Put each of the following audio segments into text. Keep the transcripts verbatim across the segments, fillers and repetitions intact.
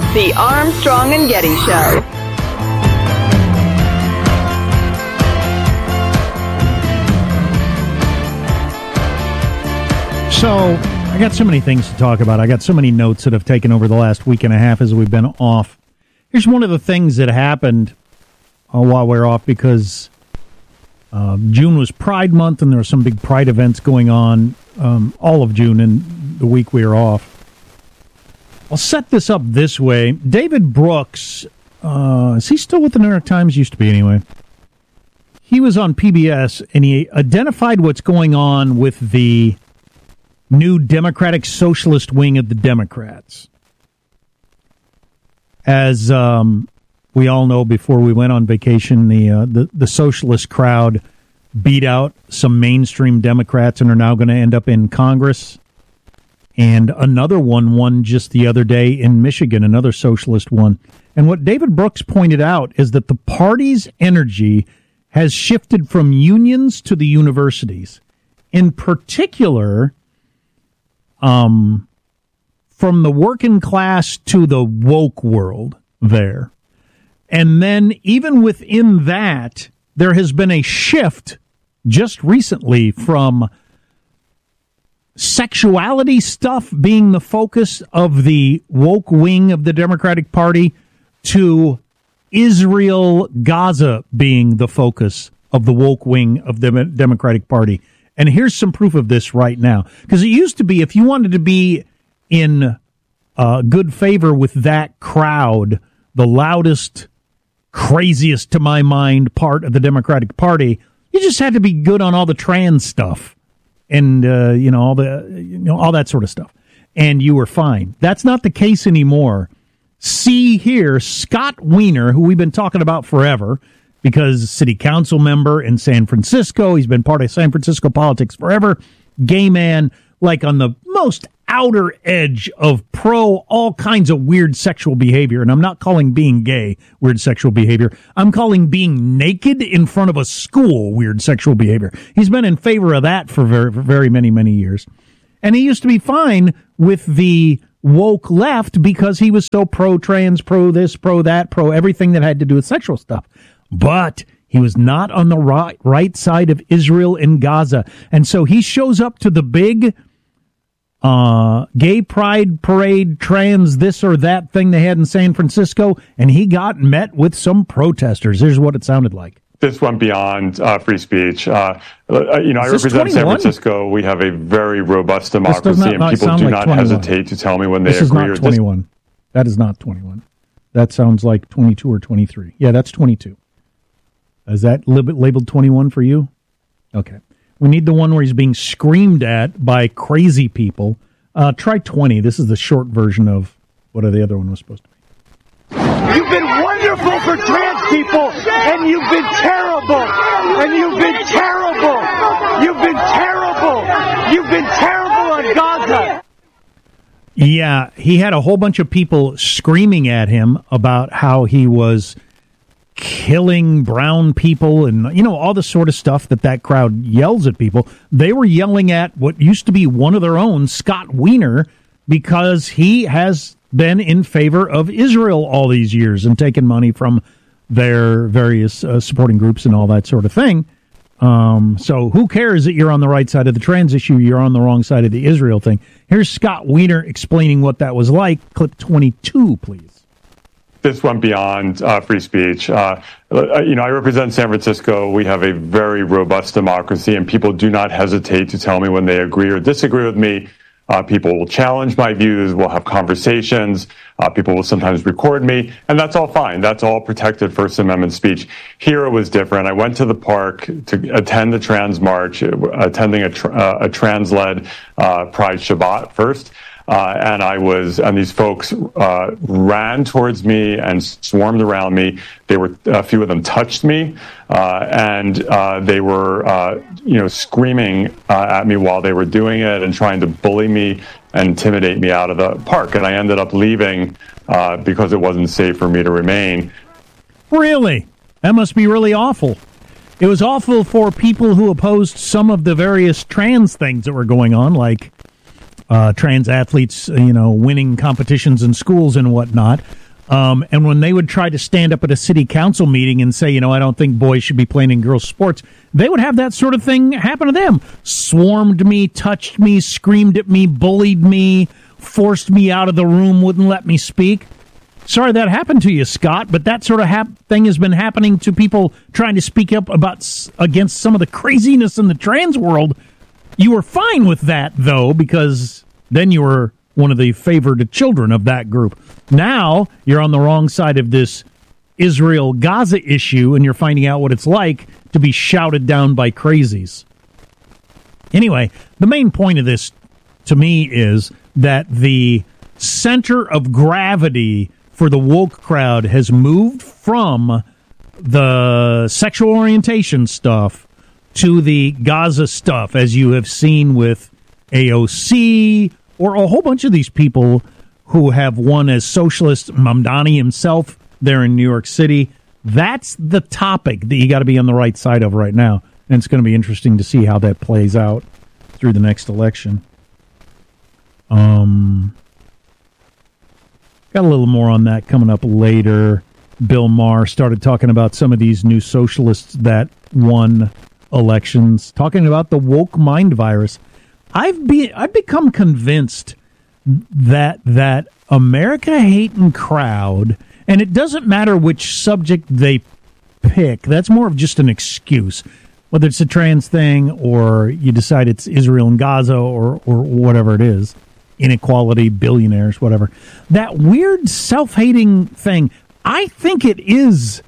The Armstrong and Getty Show. So, I got so many things to talk about. I got so many notes that have taken over the last week and a half as we've been off. Here's one of the things that happened uh, while we we're off, because uh, June was Pride Month and there were some big Pride events going on um, all of June and the week we were off. I'll set this up this way. David Brooks, uh, is he still with the New York Times? Used to be anyway. He was on P B S and he identified what's going on with the new Democratic Socialist wing of the Democrats. As um, we all know, before we went on vacation, the, uh, the the socialist crowd beat out some mainstream Democrats and are now going to end up in Congress. And another one won just the other day in Michigan, another socialist one. And what David Brooks pointed out is that the party's energy has shifted from unions to the universities. In particular, Um, from the working class to the woke world there. And then even within that, there has been a shift just recently from sexuality stuff being the focus of the woke wing of the Democratic Party to Israel, Gaza being the focus of the woke wing of the Democratic Party. And here's some proof of this right now. Because it used to be, if you wanted to be in uh, good favor with that crowd, the loudest, craziest, to my mind, part of the Democratic Party, you just had to be good on all the trans stuff and, uh, you know, all the, you know, all that sort of stuff. And you were fine. That's not the case anymore. See here, Scott Wiener, who we've been talking about forever, because city council member in San Francisco, he's been part of San Francisco politics forever, gay man, like on the most outer edge of pro all kinds of weird sexual behavior. And I'm not calling being gay weird sexual behavior. I'm calling being naked in front of a school weird sexual behavior. He's been in favor of that for very, for very many, many years. And he used to be fine with the woke left because he was so pro-trans, pro-this, pro-that, pro-everything that had to do with sexual stuff. But he was not on the right, right side of Israel and Gaza. And so he shows up to the big uh, gay pride parade, trans this or that thing they had in San Francisco, and he got met with some protesters. Here's what it sounded like. This went beyond uh, free speech. Uh, you know, I represent twenty-one? San Francisco. We have a very robust democracy, not, and people do like not twenty-one. Hesitate to tell me when they this agree. This is not twenty-one. Dis- that is not twenty-one. That sounds like twenty-two or twenty-three. Yeah, that's twenty-two. Is that lab- labeled twenty-one for you? Okay. We need the one where he's being screamed at by crazy people. Uh, try twenty. This is the short version of what the other one was supposed to be. You've been wonderful for trans people, and you've been terrible. And you've been terrible. You've been terrible. You've been terrible on Gaza. Yeah, he had a whole bunch of people screaming at him about how he was killing brown people and, you know, all the sort of stuff that that crowd yells at people. They were yelling at what used to be one of their own, Scott Wiener, because he has been in favor of Israel all these years and taken money from their various uh, supporting groups and all that sort of thing. Um, so who cares that you're on the right side of the trans issue, you're on the wrong side of the Israel thing. Here's Scott Wiener explaining what that was like. Clip twenty-two, please. This went beyond uh, free speech. Uh, you know, I represent San Francisco. We have a very robust democracy, and people do not hesitate to tell me when they agree or disagree with me. Uh, people will challenge my views. We'll have conversations. Uh, people will sometimes record me, and that's all fine. That's all protected First Amendment speech. Here it was different. I went to the park to attend the trans march, attending a, tra- uh, a trans-led uh, Pride Shabbat first. Uh, and I was, and these folks uh, ran towards me and swarmed around me. They were, a few of them touched me, uh, and uh, they were, uh, you know, screaming uh, at me while they were doing it and trying to bully me and intimidate me out of the park. And I ended up leaving uh, because it wasn't safe for me to remain. Really? That must be really awful. It was awful for people who opposed some of the various trans things that were going on, like uh, trans athletes, you know, winning competitions in schools and whatnot. Um, and when they would try to stand up at a city council meeting and say, you know, I don't think boys should be playing in girls' sports, they would have that sort of thing happen to them. Swarmed me, touched me, screamed at me, bullied me, forced me out of the room, wouldn't let me speak. Sorry that happened to you, Scott, but that sort of hap- thing has been happening to people trying to speak up about s- against some of the craziness in the trans world. You were fine with that, though, because then you were one of the favored children of that group. Now you're on the wrong side of this Israel-Gaza issue, and you're finding out what it's like to be shouted down by crazies. Anyway, the main point of this, to me, is that the center of gravity for the woke crowd has moved from the sexual orientation stuff to the Gaza stuff, as you have seen with A O C or a whole bunch of these people who have won as socialist. Mamdani himself there in New York City. That's the topic that you got to be on the right side of right now. And it's going to be interesting to see how that plays out through the next election. Um, got a little more on that coming up later. Bill Maher started talking about some of these new socialists that won elections, talking about the woke mind virus. I've be I've become convinced that that America-hating crowd, and it doesn't matter which subject they pick, that's more of just an excuse. Whether it's a trans thing or you decide it's Israel and Gaza or or whatever it is, inequality, billionaires, whatever. That weird self-hating thing, I think it is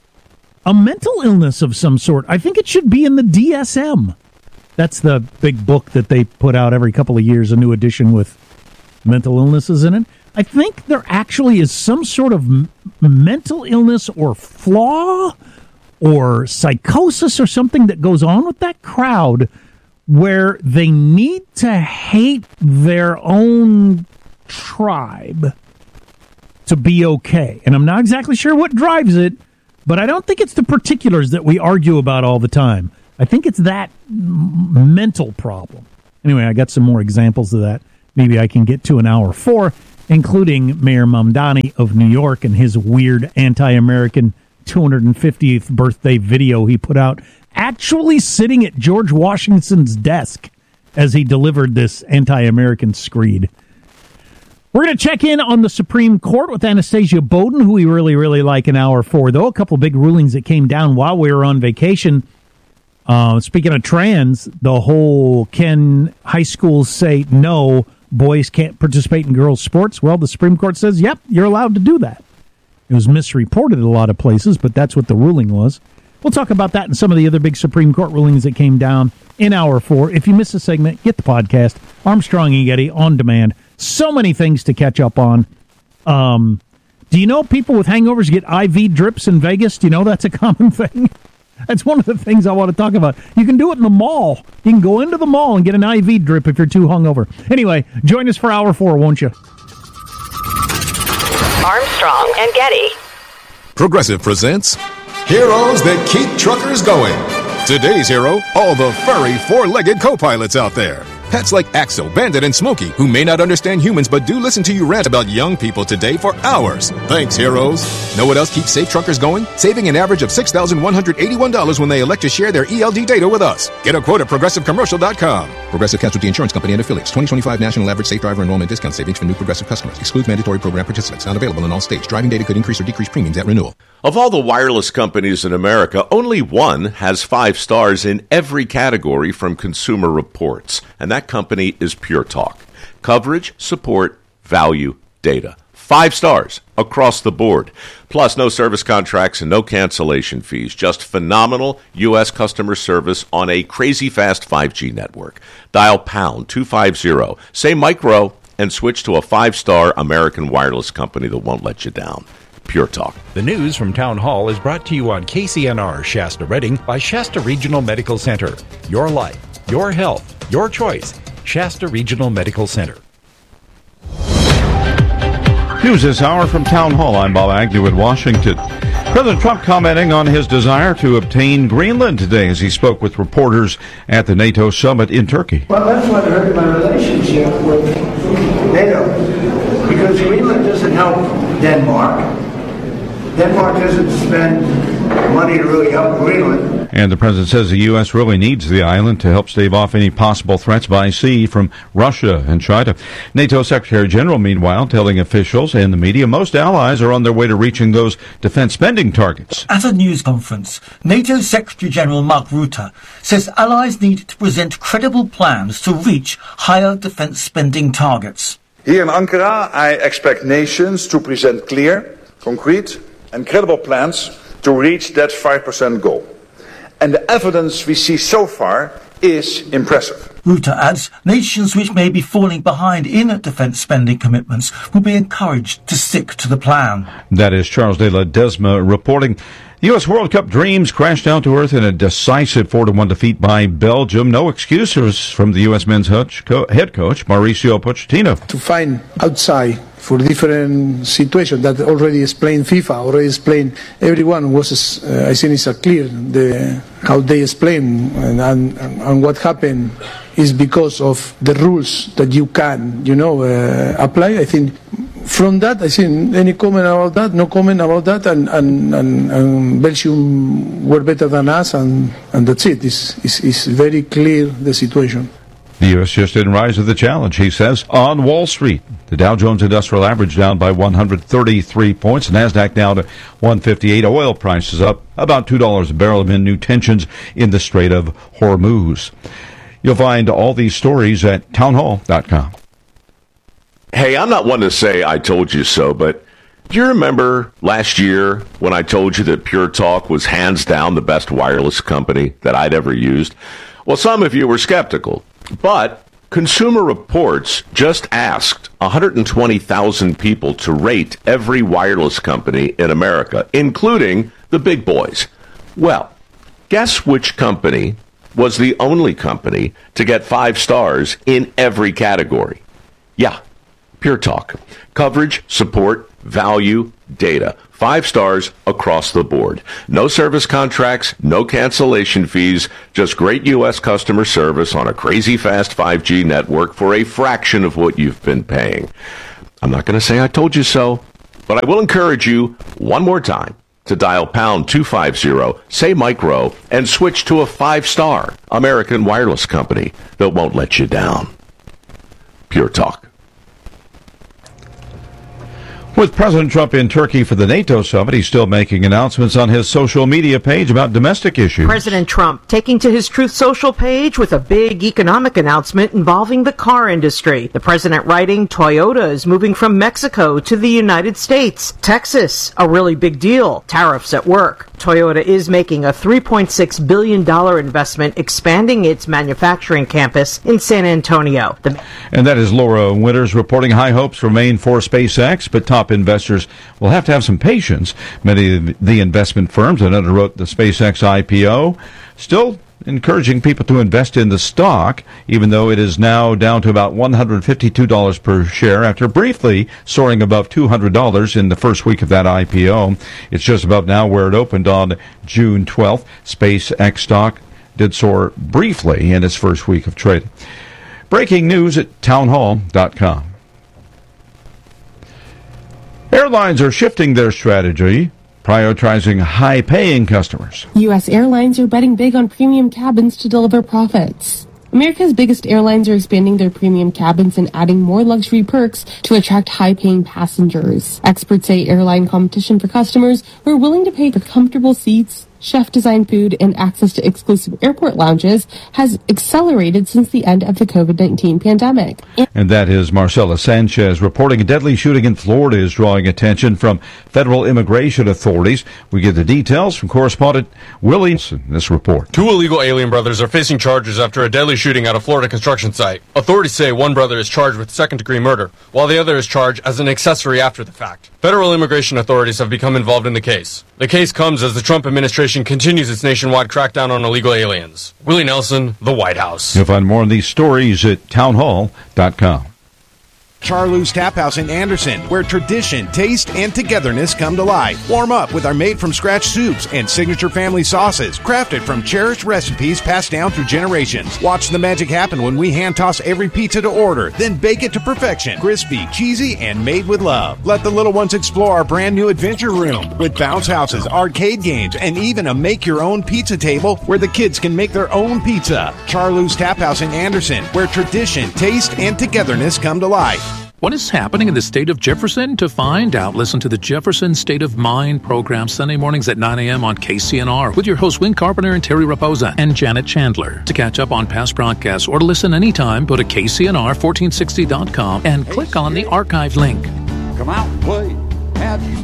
a mental illness of some sort. I think it should be in the D S M. That's the big book that they put out every couple of years, a new edition with mental illnesses in it. I think there actually is some sort of m- mental illness or flaw or psychosis or something that goes on with that crowd where they need to hate their own tribe to be okay. And I'm not exactly sure what drives it, but I don't think it's the particulars that we argue about all the time. I think it's that m- mental problem. Anyway, I got some more examples of that. Maybe I can get to an hour four, including Mayor Mamdani of New York and his weird anti-American two hundred fiftieth birthday video he put out, actually sitting at George Washington's desk as he delivered this anti-American screed. We're going to check in on the Supreme Court with Anastasia Bowden, who we really, really like in hour four, though. A couple big rulings that came down while we were on vacation. Uh, speaking of trans, the whole can high schools say no, boys can't participate in girls' sports? Well, the Supreme Court says, yep, you're allowed to do that. It was misreported at a lot of places, but that's what the ruling was. We'll talk about that and some of the other big Supreme Court rulings that came down in hour four. If you missed a segment, get the podcast, Armstrong and Getty, on demand. So many things to catch up on. Um, do you know people with hangovers get I V drips in Vegas? Do you know that's a common thing? That's one of the things I want to talk about. You can do it in the mall. You can go into the mall and get an I V drip if you're too hungover. Anyway, join us for hour four, won't you? Armstrong and Getty. Progressive presents Heroes That Keep Truckers Going. Today's hero, all the furry four-legged co-pilots out there. Pets like Axel, Bandit, and Smokey, who may not understand humans but do listen to you rant about young people today for hours. Thanks, heroes. Know what else keeps safe truckers going? Saving an average of six thousand one hundred eighty-one dollars when they elect to share their E L D data with us. Get a quote at progressive commercial dot com. Progressive Casualty Insurance Company and Affiliates. twenty twenty-five National Average Safe Driver Enrollment Discount Savings for new Progressive customers. Excludes mandatory program participants. Not available in all states. Driving data could increase or decrease premiums at renewal. Of all the wireless companies in America, only one has five stars in every category from Consumer Reports, and that company is Pure Talk. Coverage, support, value, data. Five stars across the board. Plus, no service contracts and no cancellation fees. Just phenomenal U S customer service on a crazy fast five G network. Dial pound two fifty, say micro, and switch to a five-star American wireless company that won't let you down. Pure Talk. The news from Town Hall is brought to you on K C N R Shasta Redding by Shasta Regional Medical Center. Your life, your health, your choice. Shasta Regional Medical Center. News this hour from Town Hall. I'm Bob Agnew in Washington. President Trump commenting on his desire to obtain Greenland today as he spoke with reporters at the NATO summit in Turkey. Well, that's what hurt my relationship with NATO, because Greenland doesn't help Denmark. Denmark doesn't spend money to really help Greenland. And the president says the U S really needs the island to help stave off any possible threats by sea from Russia and China. NATO Secretary General, meanwhile, telling officials and the media most allies are on their way to reaching those defense spending targets. At a news conference, NATO Secretary General Mark Rutte says allies need to present credible plans to reach higher defense spending targets. Here in Ankara, I expect nations to present clear, concrete and credible plans to reach that five percent goal. And the evidence we see so far is impressive. Rutte adds nations which may be falling behind in defence spending commitments will be encouraged to stick to the plan. That is Charles de la Desma reporting. The U S World Cup dreams crashed down to earth in a decisive four to one defeat by Belgium. No excuses from the U S men's head coach, Mauricio Pochettino. To find outside for different situations that already explained FIFA, already explained everyone was, uh, I think it's a clear the, how they explain and, and, and what happened is because of the rules that you can, you know, uh, apply. I think from that, I think any comment about that, no comment about that, and, and, and, and Belgium were better than us, and, and that's it. It's, it's, it's very clear, the situation. The U S just didn't rise to the challenge, he says. On Wall Street, the Dow Jones Industrial Average down by one hundred thirty-three points. NASDAQ down to one fifty-eight. Oil prices up about two dollars a barrel amid new tensions in the Strait of Hormuz. You'll find all these stories at town hall dot com. Hey, I'm not one to say I told you so, but do you remember last year when I told you that Pure Talk was hands down the best wireless company that I'd ever used? Well, some of you were skeptical. But Consumer Reports just asked one hundred twenty thousand people to rate every wireless company in America, including the big boys. Well, guess which company was the only company to get five stars in every category? Yeah, Pure Talk. Coverage, support, value, data. Five stars across the board. No service contracts, no cancellation fees, just great U S customer service on a crazy fast five G network for a fraction of what you've been paying. I'm not going to say I told you so, but I will encourage you one more time to dial pound two fifty, say micro, and switch to a five-star American wireless company that won't let you down. Pure Talk. With President Trump in Turkey for the NATO summit, he's still making announcements on his social media page about domestic issues. President Trump taking to his Truth Social page with a big economic announcement involving the car industry. The president writing, Toyota is moving from Mexico to the United States. Texas, a really big deal. Tariffs at work. Toyota is making a three point six billion dollars investment expanding its manufacturing campus in San Antonio. The- and that is Laura Winters reporting high hopes remain for SpaceX, but top investors will have to have some patience. Many of the investment firms that underwrote the SpaceX I P O still encouraging people to invest in the stock, even though it is now down to about one hundred fifty-two dollars per share after briefly soaring above two hundred dollars in the first week of that I P O. It's just above now where it opened on June twelfth. SpaceX stock did soar briefly in its first week of trading. Breaking news at town hall dot com. Airlines are shifting their strategy, prioritizing high-paying customers. U S airlines are betting big on premium cabins to deliver profits. America's biggest airlines are expanding their premium cabins and adding more luxury perks to attract high-paying passengers. Experts say airline competition for customers who are willing to pay for comfortable seats, chef-designed food, and access to exclusive airport lounges has accelerated since the end of the covid nineteen pandemic. And that is Marcela Sanchez reporting a deadly shooting in Florida is drawing attention from federal immigration authorities. We get the details from correspondent Willie in this report. Two illegal alien brothers are facing charges after a deadly shooting at a Florida construction site. Authorities say one brother is charged with second-degree murder, while the other is charged as an accessory after the fact. Federal immigration authorities have become involved in the case. The case comes as the Trump administration continues its nationwide crackdown on illegal aliens. Willie Nelson, The White House. You'll find more on these stories at town hall dot com. Charloo's Tap House in Anderson, where tradition, taste, and togetherness come to life. Warm up with our made-from-scratch soups and signature family sauces, crafted from cherished recipes passed down through generations. Watch the magic happen when we hand-toss every pizza to order, then bake it to perfection. Crispy, cheesy, and made with love. Let the little ones explore our brand-new adventure room with bounce houses, arcade games, and even a make-your-own pizza table where the kids can make their own pizza. Charloo's Tap House in Anderson, where tradition, taste, and togetherness come to life. What is happening in the state of Jefferson? To find out, listen to the Jefferson State of Mind program Sunday mornings at nine a.m. on K C N R with your hosts Win Carpenter and Terry Raposa and Janet Chandler. To catch up on past broadcasts or to listen anytime, go to K C N R fourteen sixty dot com and click on the archive link. Come out and play. Have